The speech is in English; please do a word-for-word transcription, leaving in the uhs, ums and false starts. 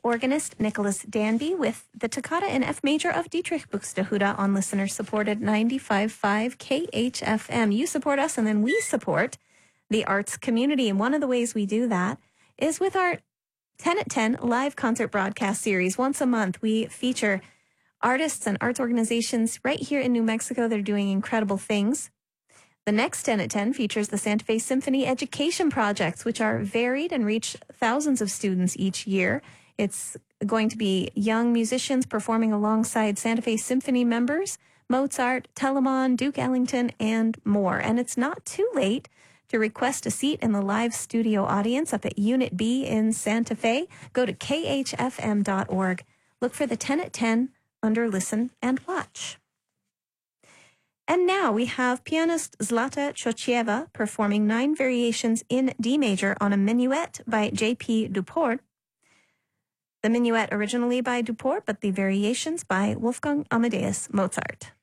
organist Nicholas Danby with the Toccata in F major of Dietrich Buxtehude on listener-supported ninety-five point five K H F M. You support us, and then we support the arts community. And one of the ways we do that is with our ten at ten live concert broadcast series. Once a month, we feature artists and arts organizations right here in New Mexico that are doing incredible things. The next ten at ten features the Santa Fe Symphony Education Projects, which are varied and reach thousands of students each year. It's going to be young musicians performing alongside Santa Fe Symphony members, Mozart, Telemann, Duke Ellington, and more. And it's not too late to request a seat in the live studio audience up at Unit B in Santa Fe. Go to K H F M dot org. Look for the ten at ten under Listen and Watch. And now we have pianist Zlata Chocieva performing nine variations in D major on a minuet by J P Duport. The minuet originally by Duport, but the variations by Wolfgang Amadeus Mozart.